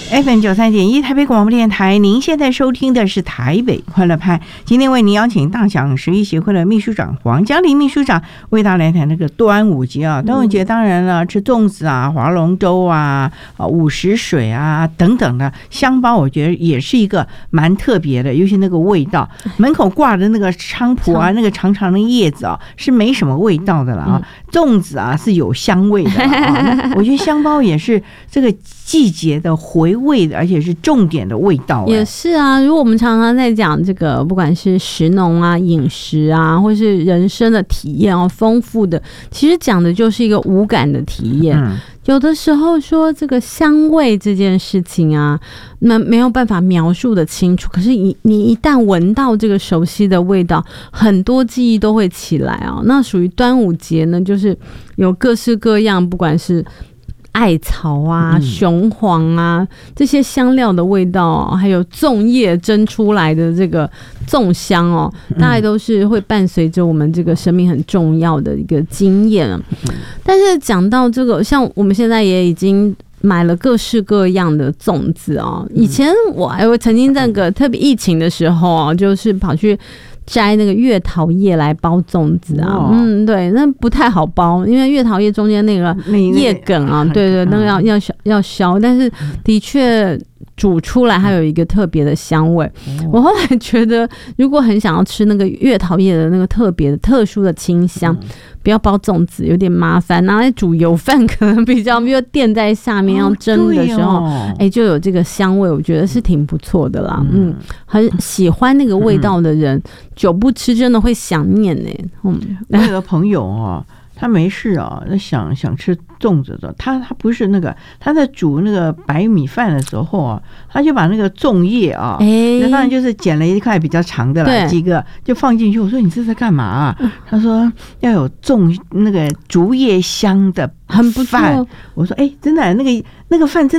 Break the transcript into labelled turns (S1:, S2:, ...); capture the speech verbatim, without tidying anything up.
S1: F M 九三点一台北广播电台，您现在收听的是台北快乐派。今天为您邀请大享食育协会的秘书长黄嘉玲秘书长为大家来谈那个端午节啊。端午节当然了，吃粽子啊、划龙舟啊、午时水啊等等的香包，我觉得也是一个蛮特别的，尤其那个味道。门口挂的那个菖蒲啊，那个长长的叶子啊，是没什么味道的了啊。粽子啊是有香味的啊。我觉得香包也是这个季节的回味的，而且是重点的味道。
S2: 也是啊，如果我们常常在讲这个，不管是食农啊、饮食啊，或是人生的体验哦，丰富的，其实讲的就是一个五感的体验。嗯，有的时候说这个香味这件事情啊，那没有办法描述的清楚，可是你你一旦闻到这个熟悉的味道，很多记忆都会起来啊。那属于端午节呢，就是有各式各样，不管是艾草啊、雄黄啊，这些香料的味道、哦，还有粽叶蒸出来的这个粽香哦，大概都是会伴随着我们这个生命很重要的一个经验。但是讲到这个，像我们现在也已经买了各式各样的粽子哦。以前我还会曾经在个特别疫情的时候啊，就是跑去摘那个月桃叶来包粽子啊，嗯，对，那不太好包，因为月桃叶中间那个叶梗啊，对对，那个要要要削，但是的确煮出来还有一个特别的香味。我后来觉得，如果很想要吃那个月桃叶的那个特别的特殊的清香，不要包粽子，有点麻烦，拿来煮油饭可能比较，比如垫在下面要蒸的时候，哎、哦欸，就有这个香味，我觉得是挺不错的啦。嗯，很喜欢那个味道的人，久不吃真的会想念呢、欸。嗯，
S1: 我有个朋友哦，他没事啊，想想吃粽子的，他他不是那个，他在煮那个白米饭的时候啊，他就把那个粽叶啊，欸、那当然就是剪了一块比较长的啦，几个就放进去。我说你这是干嘛啊？他说要有粽那个竹叶香的饭。很不错。我说哎、欸，真的那个那个饭真的。